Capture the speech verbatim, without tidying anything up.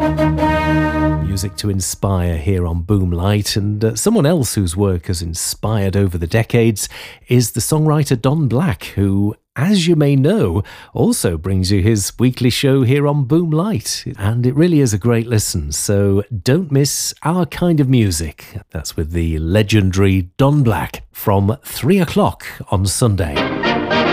Music to inspire here on Boomlight, and uh, someone else whose work has inspired over the decades is the songwriter Don Black, who, as you may know, also brings you his weekly show here on Boomlight, and it really is a great listen, so don't miss Our Kind of Music. That's with the legendary Don Black from three o'clock on Sunday.